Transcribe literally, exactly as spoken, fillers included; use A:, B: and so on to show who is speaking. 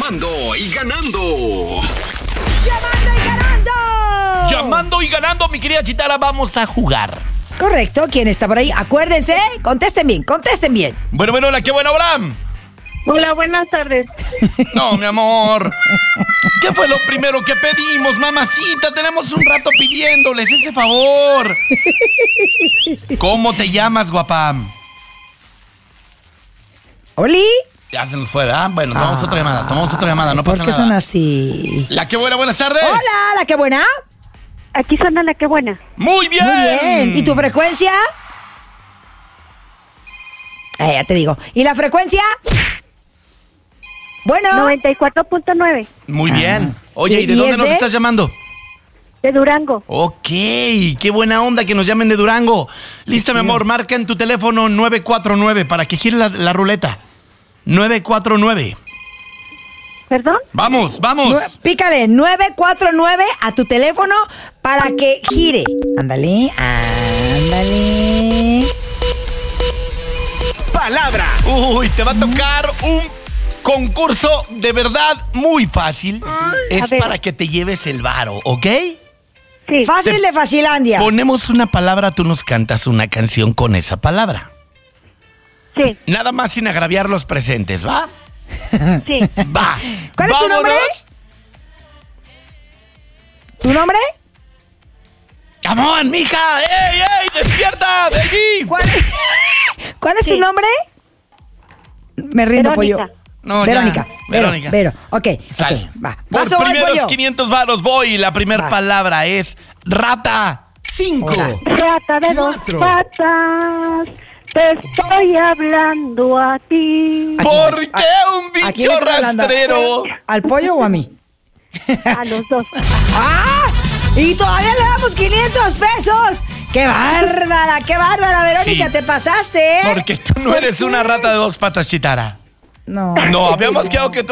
A: Llamando y ganando.
B: ¡Llamando y ganando!
C: Llamando y ganando, mi querida Chitara, vamos a jugar.
B: Correcto, ¿quién está por ahí? Acuérdense, contesten bien, contesten bien.
C: Bueno, bueno, hola, qué bueno, Abraham.
D: Hola, buenas tardes.
C: No, mi amor. ¿Qué fue lo primero que pedimos, mamacita? Tenemos un rato pidiéndoles ese favor. ¿Cómo te llamas, guapam?
B: ¿Oli?
C: Ya se nos fue, ¿verdad? Bueno, tomamos ah, otra llamada, tomamos otra llamada, no pasa
B: nada. ¿Por qué
C: nada.
B: son así?
C: La qué buena, buenas tardes.
B: Hola, la qué buena.
D: Aquí suena la que buena.
C: Muy bien.
B: Muy bien. ¿Y tu frecuencia? Eh, ya te digo. ¿Y la frecuencia? Bueno.
D: noventa y cuatro punto nueve.
C: Muy
B: ah.
C: bien. Oye, ¿y de
B: ¿Y
C: dónde
B: es
C: nos
B: de?
C: estás llamando?
D: De Durango.
C: Ok, qué buena onda que nos llamen de Durango. Lista, mi amor, marca en tu teléfono nueve cuatro nueve para que gire la, la ruleta. nueve cuatro nueve.
D: ¿Perdón?
C: Vamos, vamos.
B: Nu- pícale nueve cuatro nueve a tu teléfono para que gire. Ándale, ándale.
A: Palabra.
C: Uy, te va a tocar un concurso de verdad muy fácil. Es
D: ver.
C: para que te lleves el varo, ¿ok?
D: Sí.
B: Fácil de Facilandia.
C: Ponemos una palabra, tú nos cantas una canción con esa palabra.
D: Sí.
C: Nada más sin agraviar los presentes, ¿va?
D: Sí.
C: Va.
B: ¿Cuál es tu nombre? ¿Tu nombre?
C: ¡Camón, mija! ¡Ey, ey! ¡Despierta! ¡De allí!
B: ¿Cuál es, ¿Cuál es
D: Sí.
B: tu nombre? Me rindo,
D: Verónica.
B: pollo.
C: No,
B: Verónica.
C: ya.
B: Vero,
C: Verónica.
B: Vero. Ok,
C: Sale.
B: ok, va.
C: Por
B: ¿Vas o voy,
C: primeros
B: pollo?
C: quinientos varos voy. La primera
B: Va.
C: palabra es rata.
A: Cinco.
B: Hola.
D: Rata de dos
A: Cuatro.
D: patas. Te estoy hablando a ti.
C: ¿Por qué un
B: ¿A quién
C: bicho
B: le estás hablando?
C: rastrero?
B: ¿Al pollo o a mí?
D: A los dos.
B: ¡Ah! Y todavía le damos quinientos pesos. ¡Qué bárbara, qué bárbara, Verónica!
C: Sí.
B: Te pasaste, ¿eh?
C: Porque tú no eres una rata de dos patas, Chitara.
B: No.
C: No, habíamos quedado que tú